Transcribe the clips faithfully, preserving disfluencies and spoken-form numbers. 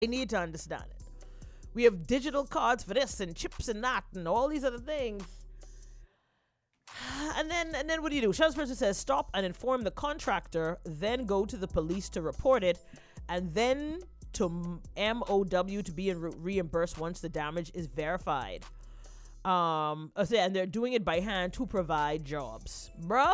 They need to understand it. We have digital cards for this and chips and that and all these other things. And then and then what do you do? Sheriff's person says stop and inform the contractor, then go to the police to report it, and then to M O W to be re- reimbursed once the damage is verified. Um, and they're doing it by hand to provide jobs. Bruh.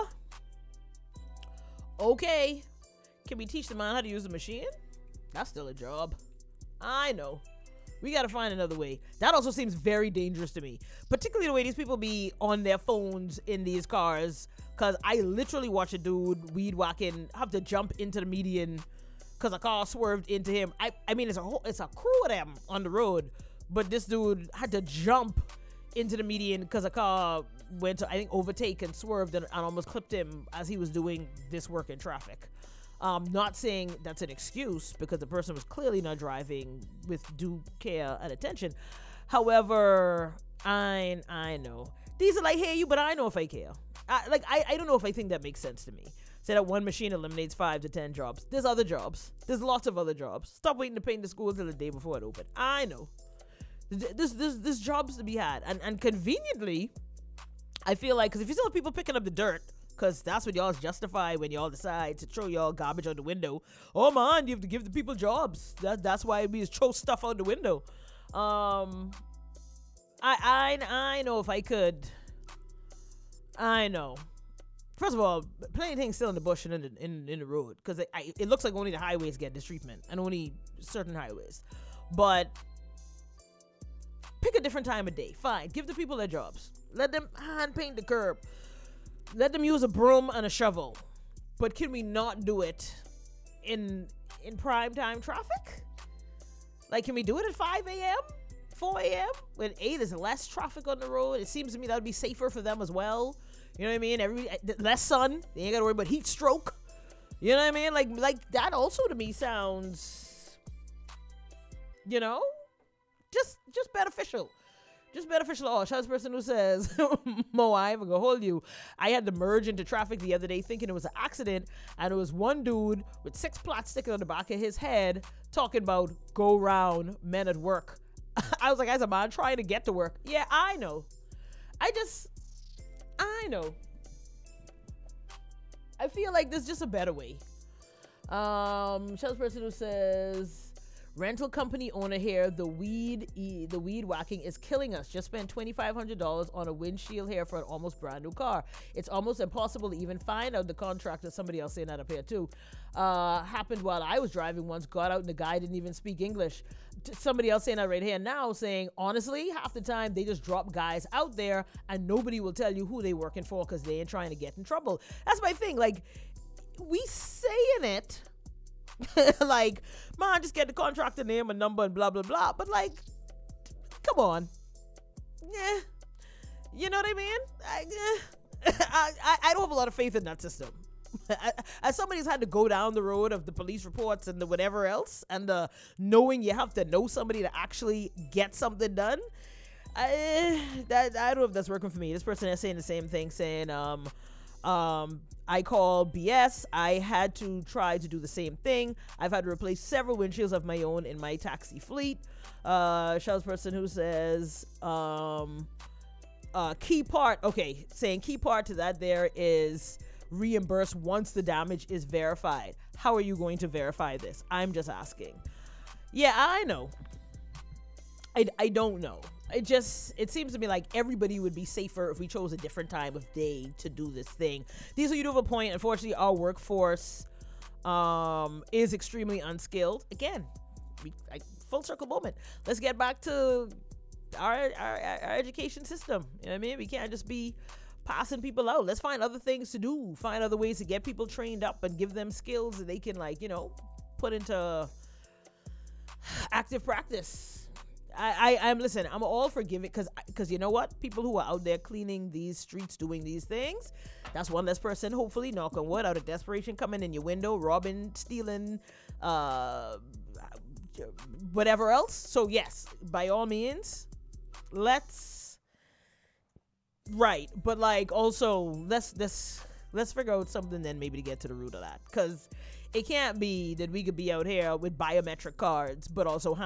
Okay. Can we teach the man how to use the machine? That's still a job. I know. We got to find another way. That also seems very dangerous to me. Particularly the way these people be on their phones in these cars. Because I literally watched a dude weed whacking have to jump into the median because a car swerved into him. I, I mean, it's a whole, it's a crew of them on the road. But this dude had to jump into the median because a car went to, I think, overtake and swerved and, and almost clipped him as he was doing this work in traffic. Um, not saying that's an excuse because the person was clearly not driving with due care and attention. However, I I know these are like, hey, you, but I know if I care. I, like I, I don't know if I think that makes sense to me. Say that one machine eliminates five to ten jobs. There's other jobs. There's lots of other jobs. Stop waiting to paint the school till the day before it open. I know. There's there's there's jobs to be had, and and conveniently, I feel like because if you still have people picking up the dirt. Because that's what y'all justify when y'all decide to throw y'all garbage out the window. Oh man, you have to give the people jobs. That that's why we just throw stuff out the window. Um, I I I know if I could. I know. First of all, plenty of things still in the bush and in the, in, in the road because it, it looks like only the highways get this treatment and only certain highways. But pick a different time of day. Fine, give the people their jobs. Let them hand paint the curb. Let them use a broom and a shovel. But can we not do it in in prime time traffic? Like, can we do it at five a.m., four a.m., when eight is less traffic on the road? It seems to me that would be safer for them as well. You know what I mean? Every less sun. They ain't got to worry about heat stroke. You know what I mean? Like, like that also to me sounds, you know, just just beneficial. Just beneficial. Oh, shout out to the person who says, Mo, I ain't gonna hold you. I had to merge into traffic the other day thinking it was an accident, and it was one dude with six plots sticking on the back of his head talking about go round men at work. I was like, as a man trying to get to work. Yeah, I know. I just, I know. I feel like there's just a better way. Um, shout out to the person who says, rental company owner here, the weed e- the weed whacking is killing us. Just spent twenty-five hundred dollars on a windshield here for an almost brand new car. It's almost impossible to even find out the contractor. Somebody else saying that up here too. Uh, happened while I was driving once, got out and the guy didn't even speak English. T- somebody else saying that right here now, saying, honestly, half the time they just drop guys out there and nobody will tell you who they working for because they ain't trying to get in trouble. That's my thing. Like, we saying it, like, man, just get the contractor name and number and blah blah blah. But like, come on, yeah, you know what I mean? I, eh, I, I, I don't have a lot of faith in that system. As somebody who's had to go down the road of the police reports and the whatever else, and the knowing you have to know somebody to actually get something done, I, that I don't know if that's working for me. This person is saying the same thing, saying, um, um. I call B S. I had to try to do the same thing. I've had to replace several windshields of my own in my taxi fleet. Uh, shout out to the person who says, um, uh, key part, okay, saying key part to that there is reimburse once the damage is verified. How are you going to verify this? I'm just asking. Yeah, I know. I, I don't know. It just, it seems to me like everybody would be safer if we chose a different time of day to do this thing. These are, you do have a point. Unfortunately, our workforce um, is extremely unskilled. Again, we, I, full circle moment. Let's get back to our, our, our education system. You know what I mean? We can't just be passing people out. Let's find other things to do. Find other ways to get people trained up and give them skills that they can, like, you know, put into active practice. I, I, I'm listen, I'm all for giving, because because you know what? People who are out there cleaning these streets, doing these things, that's one less person, hopefully, knock on wood, out of desperation, coming in your window, robbing, stealing, uh, whatever else. So yes, by all means, let's, right, but like also, let's, let's, let's figure out something then maybe to get to the root of that, because it can't be that we could be out here with biometric cards, but also